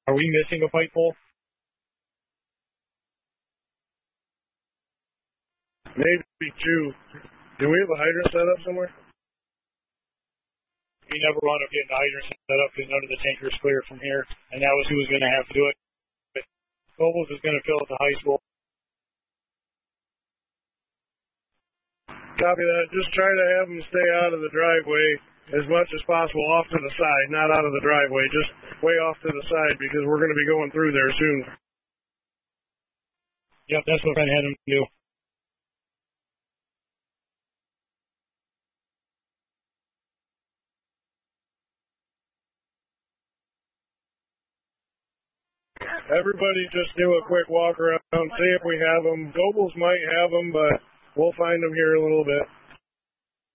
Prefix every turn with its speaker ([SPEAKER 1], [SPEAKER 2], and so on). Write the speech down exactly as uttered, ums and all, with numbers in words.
[SPEAKER 1] Are we missing a pipe pole?
[SPEAKER 2] Maybe two. Do we have a hydrant set up somewhere?
[SPEAKER 1] We never wound up getting the hydrant set up because none of the tankers cleared from here, and that was who was going to have to do it. But Nobles is going to fill at the high school.
[SPEAKER 2] Copy that. Just try to have them stay out of the driveway as much as possible, off to the side, not out of the driveway, just way off to the side because we're going to be going through there soon.
[SPEAKER 1] Yep, that's what I had them do.
[SPEAKER 2] Everybody just do a quick walk around, see if we have them. Nobles might have them, but we'll find them here in a little bit.